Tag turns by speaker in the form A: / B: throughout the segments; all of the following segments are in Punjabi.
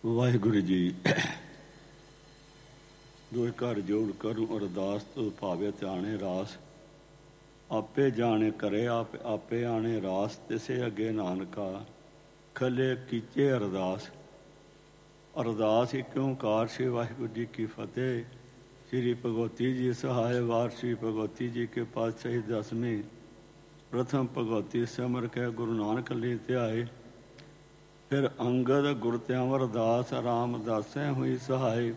A: ਵਾਹਿਗੁਰੂ ਜੀ। ਦੋਇ ਘਰ ਜੋੜ ਕਰੂ ਅਰਦਾਸ ਤੋ ਭਾਵੇ ਧਿਆਣੇ ਰਾਸ। ਆਪੇ ਜਾਣੇ ਕਰੇ ਆਪੇ ਆਣੇ ਰਾਸ। ਤਿਸੇ ਅੱਗੇ ਨਾਨਕਾ ਖਲੇ ਕੀਚੇ ਅਰਦਾਸ। ਅਰਦਾਸ ਇੱਕ ਓਂਕਾਰ ਸ਼੍ਰੀ ਵਾਹਿਗੁਰੂ ਜੀ ਕੀ ਫਤਿਹ। ਸ਼੍ਰੀ ਭਗਵਤੀ ਜੀ ਸਹਾਇ ਵਾਰ ਸ਼੍ਰੀ ਭਗਵਤੀ ਜੀ ਕੇ ਪਾਤਸ਼ਾਹੀ ਦਸਵੀਂ। ਪ੍ਰਥਮ ਭਗਵਤੀ ਸਿਮਰ ਕੇ ਗੁਰੂ ਨਾਨਕ ਲਈ ਧਿਆਏ। ਫਿਰ ਅੰਗਦ ਗੁਰ ਤਿਆਵਰ ਦਾਸ ਰਾਮਦਾਸੈ ਹੋਈ ਸਹਾਇ।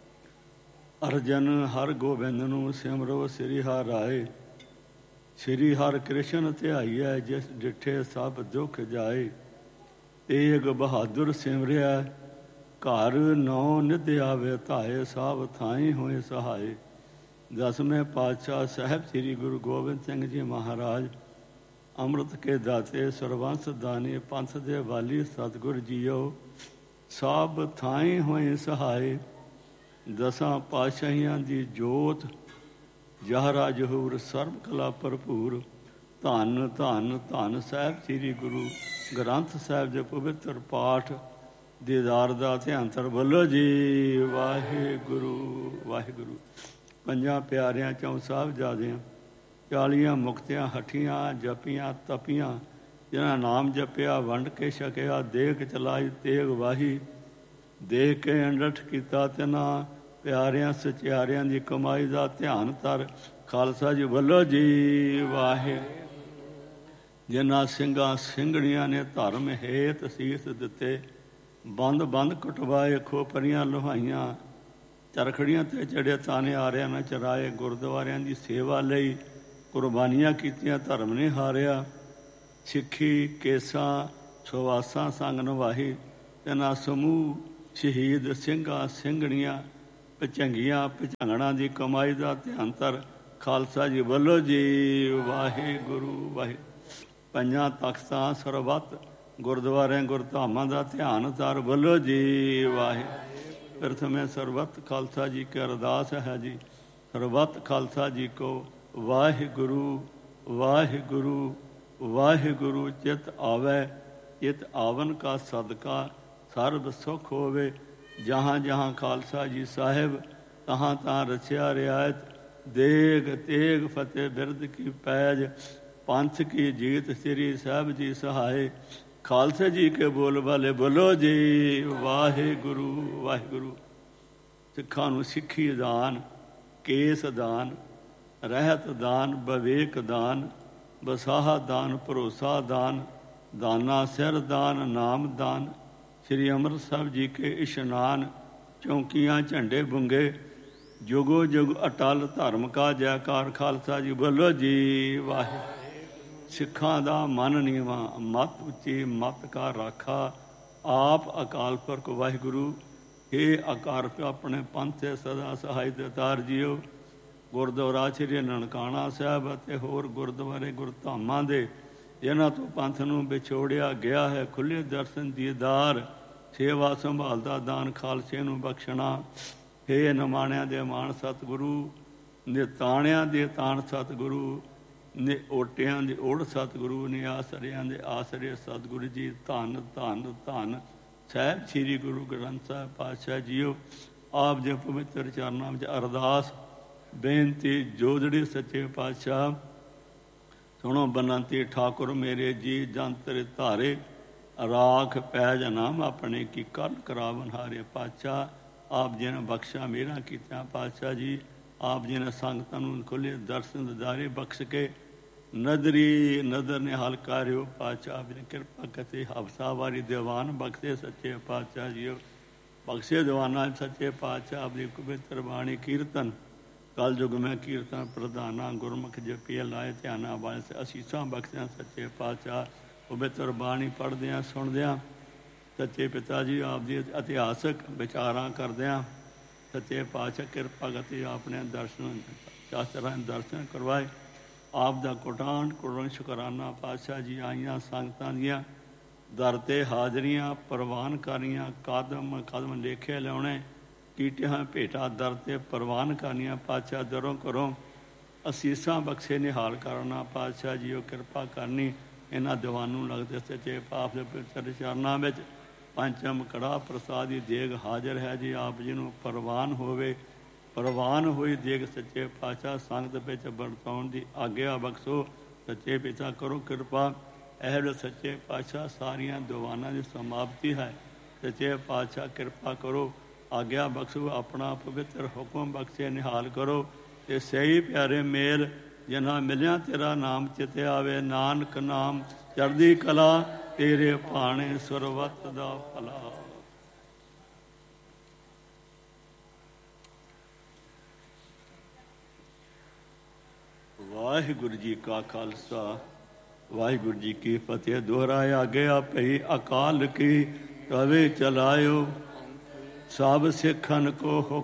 A: ਅਰਜਨ ਹਰ ਗੋਬਿੰਦ ਨੂੰ ਸਿਮਰੋ ਸ੍ਰੀ ਹਰਿ ਰਾਏ। ਸ੍ਰੀ ਹਰਿ ਕ੍ਰਿਸ਼ਨ ਧਿਆਈਐ ਜਿਸ ਡਿਠੇ ਸਭ ਦੁਖ ਜਾਏ। ਤੇਗ ਬਹਾਦਰ ਸਿਮਰਿਆ ਘਰ ਨੌ ਨਿਧ ਆਵੇ ਧਾਏ। ਸਭ ਥਾਈ ਹੋਏ ਸਹਾਏ। ਦਸਵੇਂ ਪਾਤਸ਼ਾਹ ਸਾਹਿਬ ਸ੍ਰੀ ਗੁਰੂ ਗੋਬਿੰਦ ਸਿੰਘ ਜੀ ਮਹਾਰਾਜ ਅੰਮ੍ਰਿਤ ਕੇ ਦਾਤੇ ਸਰਬੰਸ ਦਾਨੀ ਪੰਥ ਦੇ ਵਾਲੀ ਸਤਿਗੁਰ ਜੀਓ ਸਭ ਥਾਈ ਹੋਏ ਸਹਾਏ। ਦਸਾਂ ਪਾਤਸ਼ਾਹੀਆਂ ਦੀ ਜੋਤ ਜਹਰਾ ਜਹੂਰ ਸਰਬ ਕਲਾ ਭਰਪੂਰ। ਧੰਨ ਧੰਨ ਧੰਨ ਸਾਹਿਬ ਸ੍ਰੀ ਗੁਰੂ ਗ੍ਰੰਥ ਸਾਹਿਬ ਦੇ ਪਵਿੱਤਰ ਪਾਠ ਦੀਦਾਰ ਦਾ ਧਿਆਨ ਧਰ ਬੋਲੋ ਜੀ ਵਾਹਿਗੁਰੂ ਵਾਹਿਗੁਰੂ। ਪੰਜਾਂ ਪਿਆਰਿਆਂ ਚੋਂ ਸਾਹਿਬਜ਼ਾਦਿਆਂ 40 ਮੁਕਤਿਆਂ ਹਠੀਆਂ ਜਪੀਆਂ ਤਪੀਆਂ। ਜਿਹਨਾਂ ਨਾਮ ਜਪਿਆ ਵੰਡ ਕੇ ਛਕਿਆ ਦੇਖ ਚਲਾਈ ਤੇਗ ਵਾਹੀ। ਦੇਖ ਕੇ ਅੰਡਠ ਕੀਤਾ ਤਿਨਾਂ ਪਿਆਰਿਆਂ ਸਚਿਆਰਿਆਂ ਦੀ ਕਮਾਈ ਦਾ ਧਿਆਨ ਧਰ ਖਾਲਸਾ ਜੀ ਵੱਲੋਂ ਜੀ ਵਾਹਿ। ਜਿਨ੍ਹਾਂ ਸਿੰਘਾਂ ਸਿੰਘਣੀਆਂ ਨੇ ਧਰਮ ਹੇਤ ਸੀਸ ਦਿੱਤੇ। ਬੰਦ ਬੰਦ ਕਟਵਾਏ ਖੋਪਰੀਆਂ ਲੋਹਾਈਆਂ। ਚਰਖੜੀਆਂ ਤੇ ਚੜ੍ਹੇ ਤਾਨੇ ਆਰਿਆਂ ਨਾਲ ਚਰਾਏ। ਗੁਰਦੁਆਰਿਆਂ ਦੀ ਸੇਵਾ ਲਈ ਕੁਰਬਾਨੀਆਂ ਕੀਤੀਆਂ ਧਰਮ ਨੇ ਹਾਰਿਆ। ਸਿੱਖੀ ਕੇਸਾਂ ਸੁਵਾਸਾਂ ਸੰਗ ਨਿਭਾਈ। ਤਿਨਾਂ ਸਮੂਹ ਸ਼ਹੀਦ ਸਿੰਘਾਂ ਸਿੰਘਣੀਆਂ ਭਚੰਗੀਆਂ ਭਚੰਗਣਾ ਦੀ ਕਮਾਈ ਦਾ ਧਿਆਨ ਧਰ ਖਾਲਸਾ ਜੀ ਵੱਲੋਂ ਜੀ ਵਾਹਿਗੁਰੂ ਵਾਹਿ। ਪੰਜਾਂ ਤਖਤਾਂ ਸਰਬੱਤ ਗੁਰਦੁਆਰਿਆਂ ਗੁਰਧਾਮਾਂ ਦਾ ਧਿਆਨ ਧਰ ਵੱਲੋਂ ਜੀ ਵਾਹਿ। ਪ੍ਰਥਮੇ ਸਰਬੱਤ ਖਾਲਸਾ ਜੀ ਕੀ ਅਰਦਾਸ ਹੈ ਜੀ। ਸਰਬੱਤ ਖਾਲਸਾ ਜੀ ਕੋ ਵਾਹਿਗੁਰੂ ਵਾਹਿਗੁਰੂ ਵਾਹਿਗੁਰੂ। ਚਿਤ ਆਵੈ ਚਿਤ ਆਵਨ ਕਾ ਸਦਕਾ ਸਰਬ ਸੁਖ ਹੋਵੇ। ਜਹਾਂ ਜਹਾਂ ਖਾਲਸਾ ਜੀ ਸਾਹਿਬ ਤਹਾਂ ਤਹਾਂ ਰਚਿਆ ਰਿਆਇਤ। ਦੇਗ ਤੇਗ ਫਤਿਹ ਬਿਰਦ ਕੀ ਪੈਜ ਪੰਥ ਕੀ ਜੀਤ ਸ੍ਰੀ ਸਾਹਿਬ ਜੀ ਸਹਾਏ। ਖਾਲਸਾ ਜੀ ਕੇ ਬੋਲ ਵਾਲੇ ਬੋਲੋ ਜੀ ਵਾਹਿਗੁਰੂ ਵਾਹਿਗੁਰੂ। ਸਿੱਖਾਂ ਨੂੰ ਸਿੱਖੀ ਦਾਨ ਕੇਸ ਦਾਨ ਰਹਿਤ ਦਾਨ ਵਿਵੇਕ ਦਾਨ ਬਸਾਹਾ ਦਾਨ ਭਰੋਸਾ ਦਾਨ ਦਾਨਾ ਸਿਰ ਦਾਨ ਨਾਮ ਦਾਨ। ਸ੍ਰੀ ਅੰਮ੍ਰਿਤ ਸਾਹਿਬ ਜੀ ਕੇ ਇਸ਼ਨਾਨ ਚੌਂਕੀਆਂ ਝੰਡੇ ਬੁੰਗੇ। ਜੁਗੋ ਜੁਗ ਅਟਲ ਧਰਮ ਕਾ ਜੈਕਾਰ ਖਾਲਸਾ ਜੀ ਬੋਲੋ ਜੀ ਵਾਹਿ। ਸਿੱਖਾਂ ਦਾ ਮਨ ਨੀਵਾਂ ਮਤ ਉੱਚੀ ਮਤ ਕਾ ਰਾਖਾ। ਆਪ ਅਕਾਲ ਪੁਰਖ ਵਾਹਿਗੁਰੂ ਹੇ ਅਕਾਰ ਆਪਣੇ ਪੰਥ ਤੇ ਸਦਾ ਸਹਾਈ ਦਾਤਾਰ ਜੀਓ। ਗੁਰਦੁਆਰਾ ਸ੍ਰੀ ਨਨਕਾਣਾ ਸਾਹਿਬ ਅਤੇ ਹੋਰ ਗੁਰਦੁਆਰੇ ਗੁਰਧਾਮਾਂ ਦੇ ਜਿਹਨਾਂ ਤੋਂ ਪੰਥ ਨੂੰ ਵਿਛੋੜਿਆ ਗਿਆ ਹੈ ਖੁੱਲ੍ਹੇ ਦਰਸ਼ਨ ਦੀਦਾਰ ਸੇਵਾ ਸੰਭਾਲ ਦਾ ਦਾਨ ਖਾਲਸੇ ਨੂੰ ਬਖਸ਼ਣਾ। ਹੇ ਨਿਮਾਣਿਆਂ ਦੇ ਮਾਣ ਸਤਿਗੁਰੂ ਨਿਤਾਣਿਆਂ ਦੇ ਤਾਣ ਸਤਿਗੁਰੂ ਨੇ ਓਟਿਆਂ ਦੀ ਓੜ ਸਤਿਗੁਰੂ ਨੇ ਆਸਰਿਆਂ ਦੇ ਆਸਰੇ ਸਤਿਗੁਰੂ ਜੀ। ਧੰਨ ਧੰਨ ਧੰਨ ਸਾਹਿਬ ਸ੍ਰੀ ਗੁਰੂ ਗ੍ਰੰਥ ਸਾਹਿਬ ਪਾਤਸ਼ਾਹ ਜੀਓ। ਆਪ ਦੇ ਪਵਿੱਤਰ ਚਰਨਾਂ ਵਿੱਚ ਅਰਦਾਸ ਬੇਨਤੀ ਜੋਦੜੀ ਸੱਚੇ ਪਾਤਸ਼ਾਹ ਸੁਣੋ ਬਨੰਤੀ ਠਾਕੁਰ ਮੇਰੇ ਜੀ ਜੰਤਰ ਧਾਰੇ। ਰਾਖ ਪੈਜ ਨਾਮ ਆਪਣੇ ਕੀ ਕਰਨ ਕਰਾਵਨ ਹਾਰੇ। ਪਾਤਸ਼ਾਹ ਆਪ ਜੀ ਨੇ ਬਖਸ਼ਾ ਮੇਰਾ ਕੀਤਾ। ਪਾਤਸ਼ਾਹ ਜੀ ਆਪ ਜੀ ਨੇ ਸੰਗਤਾਂ ਨੂੰ ਖੁੱਲ੍ਹੇ ਦਰਸ਼ਨ ਦਿਦਾਰੇ ਬਖਸ਼ ਕੇ ਨਦਰੀ ਨਦਰ ਨੇ ਹਲ ਕਰਿਓ। ਪਾਤਸ਼ਾਹ ਆਪ ਨੇ ਕਿਰਪਾ ਕੀਤੀ ਹਫਤਾ ਵਾਰੀ ਦੀਵਾਨ ਬਖਸ਼ੇ ਸੱਚੇ ਪਾਤਸ਼ਾਹ ਜੀਓ। ਬਖਸ਼ੇ ਦੀਵਾਨਾਂ ਸੱਚੇ ਪਾਤਸ਼ਾਹ ਆਪਣੀ ਪਵਿੱਤਰ ਬਾਣੀ ਕੀਰਤਨ ਕਲ ਯੁਗ ਮੈਂ ਕੀਰਤਨ ਪ੍ਰਧਾਨਾ ਗੁਰਮੁਖ ਜਪੀਏ ਲਾਏ ਧਿਆਨਾਂ ਵਾਲੇ ਅਸੀਸਾਂ ਬਖਸ਼ਿਆ ਸੱਚੇ ਪਾਤਸ਼ਾਹ। ਪਵਿੱਤਰ ਬਾਣੀ ਪੜ੍ਹਦਿਆਂ ਸੁਣਦਿਆਂ ਸੱਚੇ ਪਿਤਾ ਜੀ ਆਪ ਦੀ ਇਤਿਹਾਸਕ ਵਿਚਾਰਾਂ ਕਰਦਿਆਂ ਸੱਚੇ ਪਾਤਸ਼ਾਹ ਕਿਰਪਾ ਕੀਤੀ ਆਪਣੇ ਦਰਸ਼ਨ ਸ਼ਾਸਤਰਾਂ ਦਰਸ਼ਨ ਕਰਵਾਏ। ਆਪ ਦਾ ਕੋਟਾਨ ਕੋਟਾਨ ਸ਼ੁਕਰਾਨਾ। ਪਾਤਸ਼ਾਹ ਜੀ ਆਈਆਂ ਸੰਗਤਾਂ ਦੀਆਂ ਦਰ 'ਤੇ ਹਾਜ਼ਰੀਆਂ ਪ੍ਰਵਾਨ ਕਰੀਆਂ। ਕਦਮ ਕਦਮ ਲੇਖੇ ਲਿਆਉਣੇ ਕੀਟਿਆਂ ਭੇਟਾ ਦਰ 'ਤੇ ਪ੍ਰਵਾਨ ਕਰਨੀਆਂ। ਪਾਤਸ਼ਾਹ ਦਰੋਂ ਕਰੋ ਅਸੀਸਾਂ ਬਖਸ਼ੇ ਨਿਹਾਲ ਕਰਨਾ। ਪਾਤਸ਼ਾਹ ਜੀ ਉਹ ਕਿਰਪਾ ਕਰਨੀ ਇਹਨਾਂ ਦੀਵਾਨ ਨੂੰ ਲੱਗਦੇ ਸੱਚੇ ਪਾਪ ਦੇ ਪਵਿੱਤਰ ਚਰਨਾਂ ਵਿੱਚ ਪੰਚਮ ਕੜਾ ਪ੍ਰਸਾਦੀ ਦੇਗ ਹਾਜ਼ਰ ਹੈ ਜੀ ਆਪ ਜੀ ਨੂੰ ਪ੍ਰਵਾਨ ਹੋਵੇ। ਪ੍ਰਵਾਨ ਹੋਈ ਦੇਗ ਸੱਚੇ ਪਾਤਸ਼ਾਹ ਸੰਗਤ ਵਿੱਚ ਵਰਤਾਉਣ ਦੀ ਆਗਿਆ ਬਖਸ਼ੋ। ਸੱਚੇ ਪਿਤਾ ਕਰੋ ਕਿਰਪਾ। ਇਹ ਵੇਲੇ ਸੱਚੇ ਪਾਤਸ਼ਾਹ ਸਾਰੀਆਂ ਦੀਵਾਨਾਂ ਦੀ ਸਮਾਪਤੀ ਹੈ। ਸੱਚੇ ਪਾਤਸ਼ਾਹ ਕਿਰਪਾ ਕਰੋ, ਆਗਿਆ ਬਖਸ਼ੋ, ਆਪਣਾ ਪਵਿੱਤਰ ਹੁਕਮ ਬਖਸ਼ੇ ਨਿਹਾਲ ਕਰੋ। ਤੇ ਸਹੀ ਪਿਆਰੇ ਮੇਲ ਜਿਨ੍ਹਾਂ ਮਿਲਿਆ ਤੇਰਾ ਨਾਮ ਚਿਤ ਆਵੇ। ਨਾਨਕ ਨਾਮ ਚੜ੍ਹਦੀ ਕਲਾ ਤੇਰੇ ਭਾਣੇ ਸਰਬੱਤ ਦਾ ਭਲਾ। ਵਾਹਿਗੁਰੂ ਜੀ ਕਾ ਖਾਲਸਾ ਵਾਹਿਗੁਰੂ ਜੀ ਕੀ ਫਤਿਹ। ਦੁਹਰਾਇਆ ਗਿਆ ਭਈ ਅਕਾਲ ਕੀ ਤਵੇ ਚਲਾਇਓ। ਸਭ ਸਿੱਖਨ ਕੋ